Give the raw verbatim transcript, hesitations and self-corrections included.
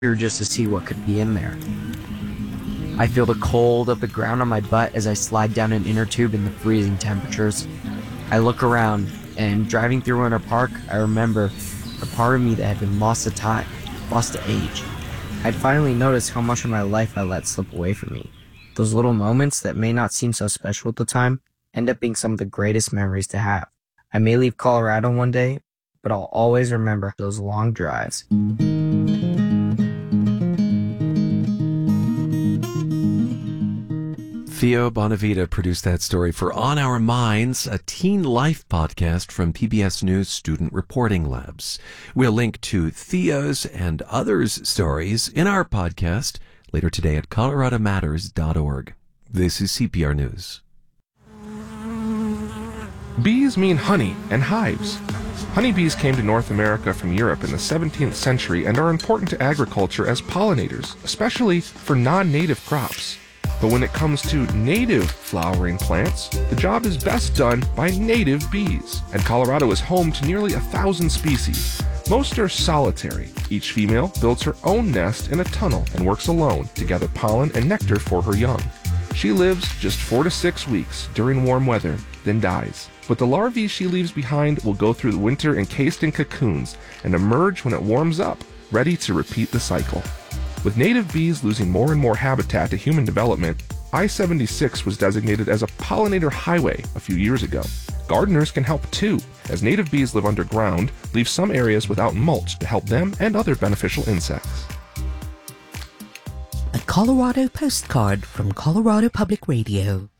just to see what could be in there. I feel the cold of the ground on my butt as I slide down an inner tube in the freezing temperatures. I look around, and driving through Winter Park, I remember a part of me that had been lost to time, lost to age. I'd finally noticed how much of my life I let slip away from me. Those little moments that may not seem so special at the time end up being some of the greatest memories to have. I may leave Colorado one day, but I'll always remember those long drives. Theo Bonavita produced that story for On Our Minds, a teen life podcast from P B S News Student Reporting Labs. We'll link to Theo's and others' stories in our podcast later today at colorado matters dot org. This is C P R News. Bees mean honey and hives. Honeybees came to North America from Europe in the seventeenth century and are important to agriculture as pollinators, especially for non-native crops. But when it comes to native flowering plants, the job is best done by native bees, and Colorado is home to nearly a thousand species. Most are solitary. Each female builds her own nest in a tunnel and works alone to gather pollen and nectar for her young. She lives just four to six weeks during warm weather, then dies. But the larvae she leaves behind will go through the winter encased in cocoons and emerge when it warms up, ready to repeat the cycle. With native bees losing more and more habitat to human development, I seventy-six was designated as a pollinator highway a few years ago. Gardeners can help too, as native bees live underground, leave some areas without mulch to help them and other beneficial insects. A Colorado postcard from Colorado Public Radio.